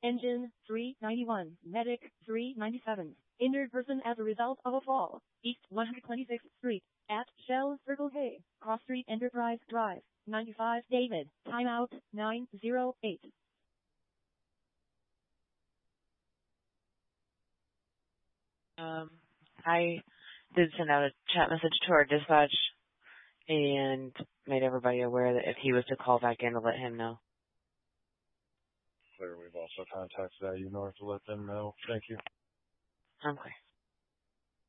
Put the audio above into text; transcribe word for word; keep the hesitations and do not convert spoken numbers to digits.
Engine three ninety-one. Medic three ninety-seven. Injured person as a result of a fall. East one hundred twenty-sixth Street. At Shell Circle K. Cross Street Enterprise Drive. ninety-five David. Timeout nine oh eight. Um, I did send out a chat message to our dispatch and made everybody aware that if he was to call back in to let him know. Clear, we've also contacted I U North to let them know. Thank you. Okay.